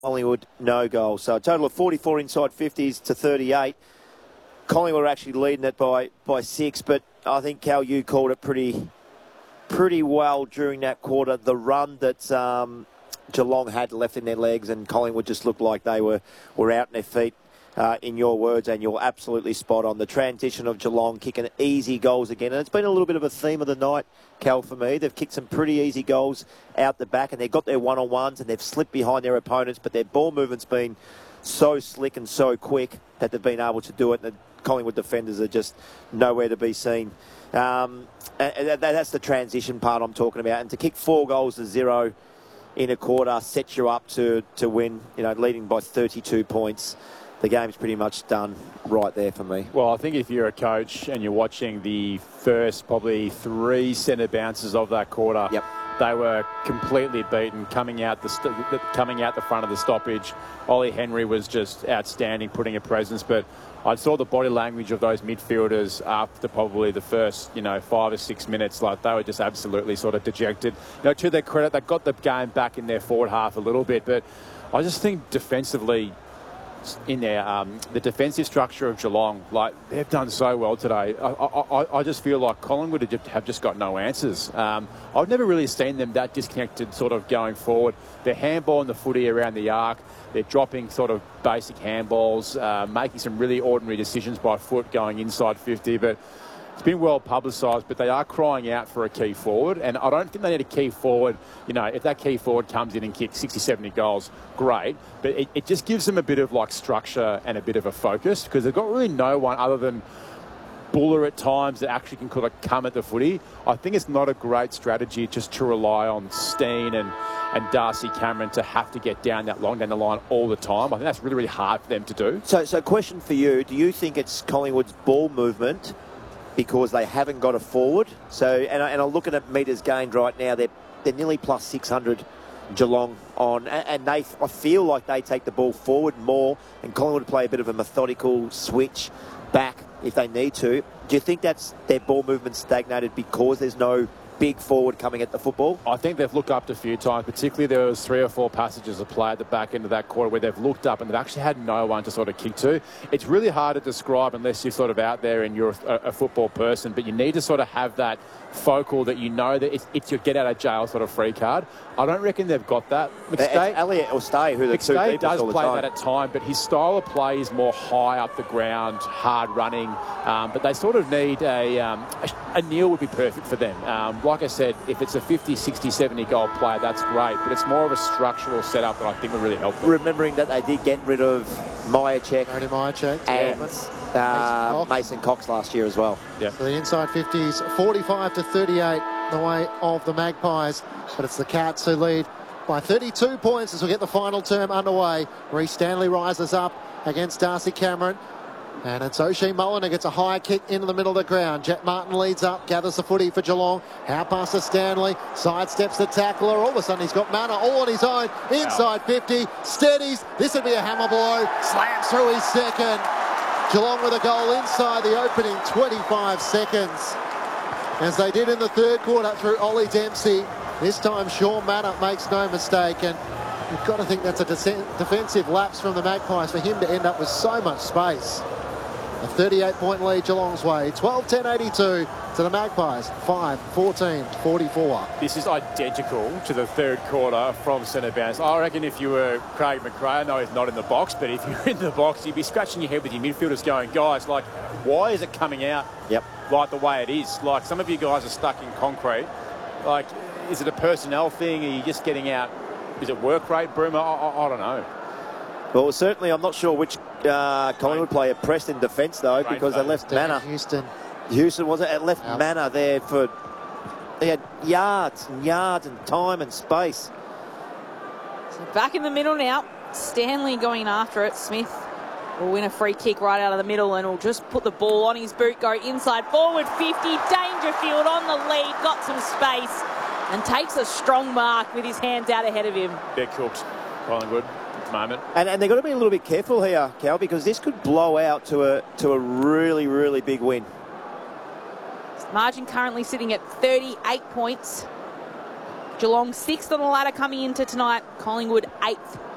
Collingwood, no goals. So a total of 44 inside 50s to 38. Collingwood were actually leading it by 6, but I think, Cal, you called it pretty well during that quarter. The run that Geelong had left in their legs, and Collingwood just looked like they were out on their feet, in your words, and you're absolutely spot on. The transition of Geelong kicking easy goals again, and it's been a little bit of a theme of the night, Cal, for me. They've kicked some pretty easy goals out the back, and they've got their one-on-ones, and they've slipped behind their opponents, but their ball movement's been so slick and so quick that they've been able to do it, and the Collingwood defenders are just nowhere to be seen. And that's the transition part I'm talking about. And to kick 4 goals to 0 in a quarter sets you up to win, leading by 32 points. The game's pretty much done right there for me. Well, I think if you're a coach and you're watching the first probably 3 centre bounces of that quarter, yep, they were completely beaten coming out the front of the stoppage. Ollie Henry was just outstanding, putting a presence, but I saw the body language of those midfielders after probably the first, 5 or 6 minutes. Like, they were just absolutely sort of dejected. To their credit, they got the game back in their forward half a little bit, but I just think defensively, in their the defensive structure of Geelong, like, they've done so well today. I just feel like Collingwood have just got no answers. I've never really seen them that disconnected sort of going forward. They're handballing the footy around the arc. They're dropping sort of basic handballs, making some really ordinary decisions by foot going inside 50, but it's been well publicised, but they are crying out for a key forward, and I don't think they need a key forward. If that key forward comes in and kicks 60, 70 goals, great, but it just gives them a bit of like structure and a bit of a focus, because they've got really no one other than Buller at times that actually can kind of come at the footy. I think it's not a great strategy just to rely on Steen and Darcy Cameron to have to get down that long down the line all the time. I think that's really, really hard for them to do. So question for you, do you think it's Collingwood's ball movement because they haven't got a forward? And I'm looking at metres gained right now, they're nearly plus 600 Geelong on, and I feel like they take the ball forward more, and Collingwood play a bit of a methodical switch back if they need to. Do you think that's their ball movement stagnated because there's no big forward coming at the football? I think they've looked up a few times, particularly there was 3 or 4 passages of play at the back end of that quarter where they've looked up and they've actually had no one to sort of kick to. It's really hard to describe unless you're sort of out there and you're a football person, but you need to sort of have that focal that that it's your get out of jail sort of free card. I don't reckon they've got that. McStay, Elliott or Stay, who the two McStay people does all the play time. that at time, but his style of play is more high up the ground, hard running. But they sort of need a Neil would be perfect for them. Like I said, if it's a 50, 60, 70 goal player, that's great, but it's more of a structural setup that I think would really help them. Remembering that they did get rid of Myercheck and Mason Cox last year as well. Yeah. So the inside 50s, 45 to 38 the way of the Magpies, but it's the Cats who lead by 32 points as we get the final term underway. Reece Stanley rises up against Darcy Cameron, and it's O'Shea Mullen who gets a high kick into the middle of the ground. Jet Martin leads up, gathers the footy for Geelong. How past to Stanley, sidesteps the tackler. All of a sudden he's got Manor all on his own, inside 50, steadies. This would be a hammer blow, slams through his second. Geelong with a goal inside the opening 25 seconds, as they did in the third quarter through Ollie Dempsey. This time Sean Manor makes no mistake, and you've got to think that's a defensive lapse from the Magpies for him to end up with so much space. A 38-point lead Geelong's way, 12-10-82 to the Magpies, 5-14-44. This is identical to the third quarter from centre bounce. I reckon if you were Craig McRae, I know he's not in the box, but if you're in the box, you'd be scratching your head with your midfielders going, guys, like, why is it coming out like the way it is? Like, some of you guys are stuck in concrete. Like, is it a personnel thing? Are you just getting out? Is it work rate, Broomer? I don't know. Well, certainly I'm not sure which Collingwood player pressed in defence, though, because they left Manor. Houston, was it? It left Manor there for... They had yards and yards and time and space. So back in the middle now. Stanley going after it. Smith will win a free kick right out of the middle and will just put the ball on his boot, go inside, forward 50. Dangerfield on the lead, got some space and takes a strong mark with his hands out ahead of him. They're cooked, Collingwood. Moment. And they've got to be a little bit careful here, Cal, because this could blow out to a really, really big win. Margin currently sitting at 38 points. Geelong 6th on the ladder coming into tonight. Collingwood 8th.